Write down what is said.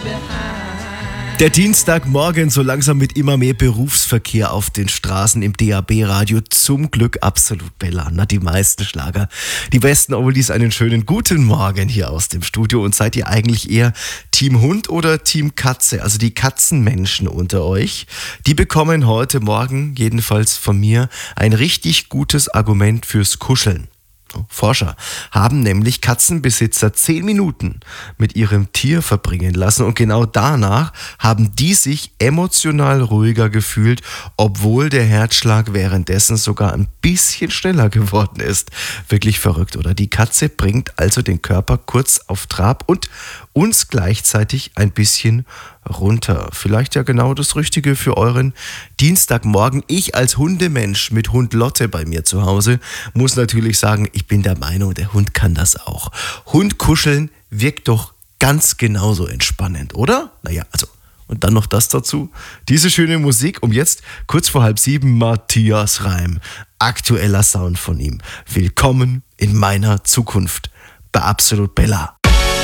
Der Dienstagmorgen so langsam mit immer mehr Berufsverkehr auf den Straßen im DAB-Radio. Zum Glück absolut Bella. Na, die meisten Schlager. Die besten Oldies, einen schönen guten Morgen hier aus dem Studio. Und seid ihr eigentlich eher Team Hund oder Team Katze? Also die Katzenmenschen unter euch, die bekommen heute Morgen, jedenfalls von mir, ein richtig gutes Argument fürs Kuscheln. Forscher haben nämlich Katzenbesitzer 10 Minuten mit ihrem Tier verbringen lassen und genau danach haben die sich emotional ruhiger gefühlt, obwohl der Herzschlag währenddessen sogar ein bisschen schneller geworden ist. Wirklich verrückt, oder? Die Katze bringt also den Körper kurz auf Trab und uns gleichzeitig ein bisschen runter. Vielleicht ja genau das Richtige für euren Dienstagmorgen. Ich als Hundemensch mit Hund Lotte bei mir zu Hause muss natürlich sagen, ich bin der Meinung, der Hund kann das auch. Hundkuscheln wirkt doch ganz genauso entspannend, oder? Naja, also, und dann noch das dazu. Diese schöne Musik, um jetzt kurz vor 6:30 Matthias Reim. Aktueller Sound von ihm. Willkommen in meiner Zukunft bei Absolut Bella.